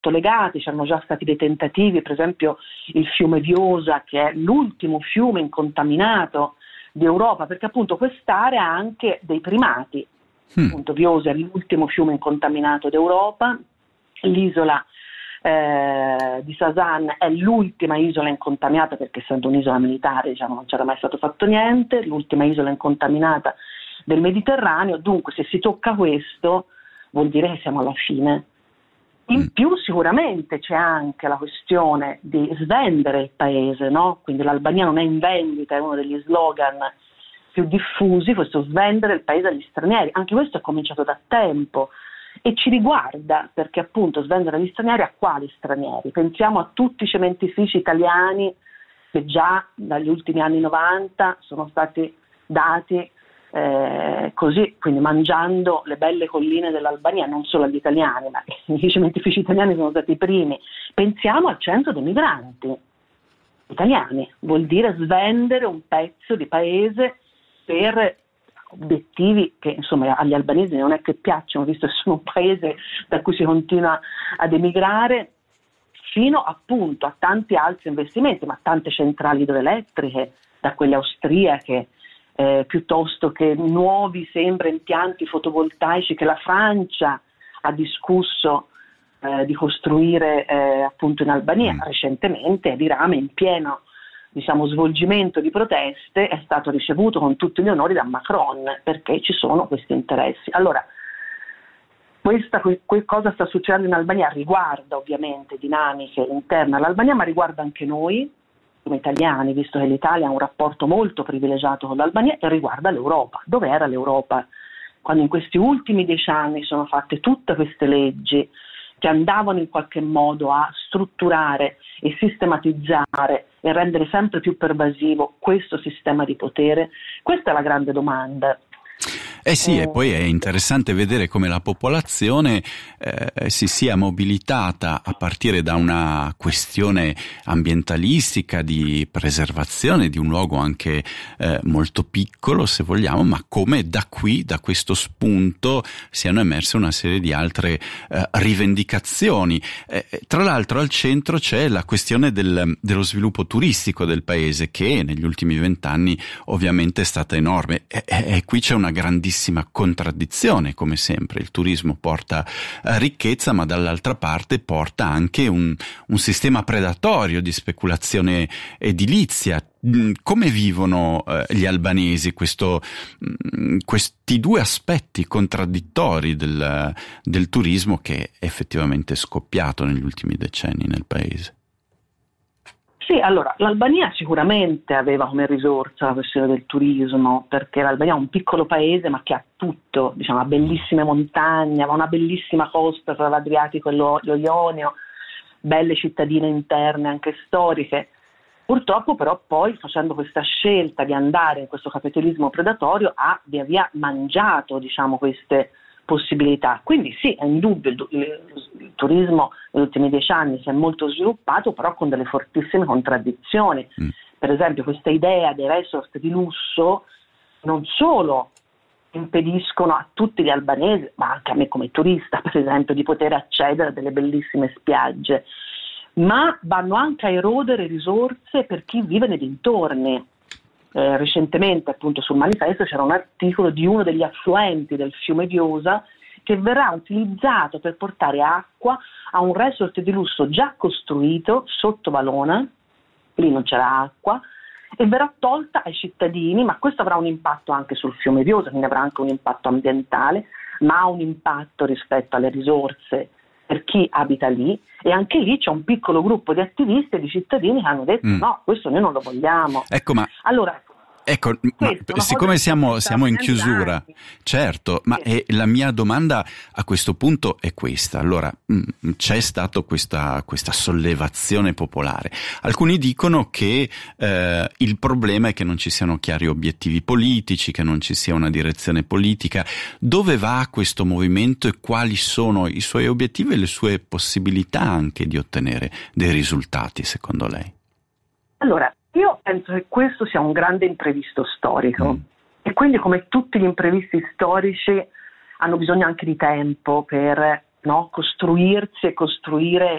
molto legati, c'erano già stati dei tentativi, per esempio il fiume Viosa, che è l'ultimo fiume incontaminato di Europa, perché appunto quest'area ha anche dei primati. Appunto Viosa è l'ultimo fiume incontaminato d'Europa, l'isola di Sasan è l'ultima isola incontaminata, perché essendo un'isola militare, diciamo, non c'era mai stato fatto niente, l'ultima isola incontaminata del Mediterraneo. Dunque se si tocca questo vuol dire che siamo alla fine. In più sicuramente c'è anche la questione di svendere il paese, no? Quindi l'Albania non è in vendita, è uno degli slogan più diffusi, questo svendere il paese agli stranieri. Anche questo è cominciato da tempo e ci riguarda, perché appunto svendere agli stranieri, a quali stranieri? Pensiamo a tutti i cementifici italiani che già dagli ultimi anni 90 sono stati dati così, quindi mangiando le belle colline dell'Albania, non solo agli italiani, ma i cementifici italiani sono stati i primi. Pensiamo al censo dei migranti italiani, vuol dire svendere un pezzo di paese per obiettivi che insomma agli albanesi non è che piacciono, visto che sono un paese da cui si continua ad emigrare, fino appunto a tanti altri investimenti, ma tante centrali idroelettriche, da quelle austriache, piuttosto che nuovi sempre impianti fotovoltaici che la Francia ha discusso di costruire appunto in Albania. Recentemente l'Iran, in pieno svolgimento di proteste, è stato ricevuto con tutti gli onori da Macron, perché ci sono questi interessi. Allora, cosa sta succedendo in Albania riguarda ovviamente dinamiche interne all'Albania, ma riguarda anche noi come italiani, visto che l'Italia ha un rapporto molto privilegiato con l'Albania, e riguarda l'Europa. Dove era l'Europa quando in questi ultimi 10 anni sono fatte tutte queste leggi che andavano in qualche modo a strutturare e sistematizzare e rendere sempre più pervasivo questo sistema di potere? Questa è la grande domanda. Sì, e poi è interessante vedere come la popolazione si sia mobilitata a partire da una questione ambientalistica di preservazione di un luogo anche molto piccolo, se vogliamo, ma come da questo spunto siano emerse una serie di altre rivendicazioni. Tra l'altro al centro c'è la questione dello sviluppo turistico del paese, che negli ultimi 20 anni ovviamente è stata enorme, e qui c'è una grandissima contraddizione, come sempre. Il turismo porta ricchezza, ma dall'altra parte porta anche un sistema predatorio di speculazione edilizia. Come vivono gli albanesi questi due aspetti contraddittori del turismo che è effettivamente scoppiato negli ultimi decenni nel paese? Sì, allora, l'Albania sicuramente aveva come risorsa la questione del turismo, perché l'Albania è un piccolo paese ma che ha tutto, ha bellissime montagne, ha una bellissima costa tra l'Adriatico e lo Ionio, belle cittadine interne anche storiche. Purtroppo però poi, facendo questa scelta di andare in questo capitalismo predatorio, ha via via mangiato queste possibilità. Quindi sì, è indubbio, il turismo negli ultimi 10 anni si è molto sviluppato, però con delle fortissime contraddizioni. Per esempio questa idea dei resort di lusso non solo impediscono a tutti gli albanesi, ma anche a me come turista per esempio, di poter accedere a delle bellissime spiagge, ma vanno anche a erodere risorse per chi vive nei dintorni. Recentemente appunto sul manifesto c'era un articolo di uno degli affluenti del fiume Viosa che verrà utilizzato per portare acqua a un resort di lusso già costruito sotto Valona, lì non c'era acqua, e verrà tolta ai cittadini, ma questo avrà un impatto anche sul fiume Viosa, quindi avrà anche un impatto ambientale, ma ha un impatto rispetto alle risorse per chi abita lì, e anche lì c'è un piccolo gruppo di attivisti e di cittadini che hanno detto no, questo noi non lo vogliamo. Siccome siamo in chiusura, certo, ma la mia domanda a questo punto è questa. Allora, c'è stata questa sollevazione popolare. Alcuni dicono che il problema è che non ci siano chiari obiettivi politici, che non ci sia una direzione politica. Dove va questo movimento e quali sono i suoi obiettivi e le sue possibilità anche di ottenere dei risultati, secondo lei? Allora, io penso che questo sia un grande imprevisto storico e quindi, come tutti gli imprevisti storici, hanno bisogno anche di tempo per costruirsi e costruire